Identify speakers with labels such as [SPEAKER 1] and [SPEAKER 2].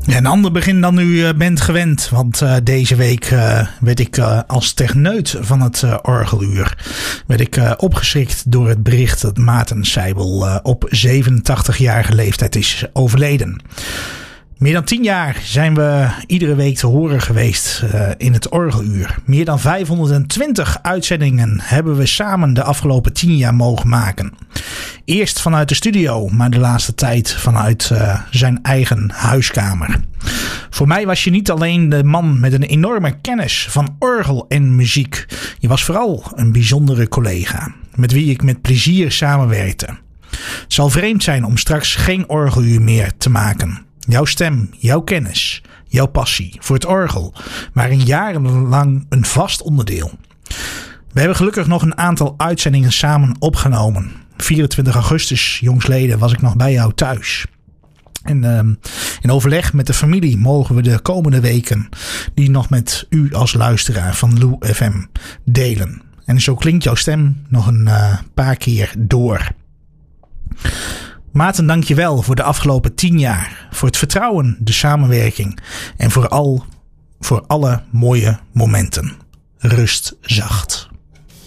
[SPEAKER 1] Een ander begin dan u bent gewend. Want deze week werd ik als techneut van het orgeluur opgeschrikt door het bericht dat Maarten Seibel op 87-jarige leeftijd is overleden. Meer dan 10 jaar zijn we iedere week te horen geweest in het orgeluur. Meer dan 520 uitzendingen hebben we samen de afgelopen 10 jaar mogen maken. Eerst vanuit de studio, maar de laatste tijd vanuit zijn eigen huiskamer. Voor mij was je niet alleen de man met een enorme kennis van orgel en muziek. Je was vooral een bijzondere collega, met wie ik met plezier samenwerkte. Het zal vreemd zijn om straks geen orgeluur meer te maken. Jouw stem, jouw kennis, jouw passie voor het orgel waren jarenlang een vast onderdeel. We hebben gelukkig nog een aantal uitzendingen samen opgenomen. 24 augustus, jongsleden, was ik nog bij jou thuis. En in overleg met de familie mogen we de komende weken die nog met u als luisteraar van Lou FM delen. En zo klinkt jouw stem nog een paar keer door. Maarten, dank je wel voor de afgelopen 10 jaar. Voor het vertrouwen, de samenwerking en voor alle mooie momenten. Rust zacht.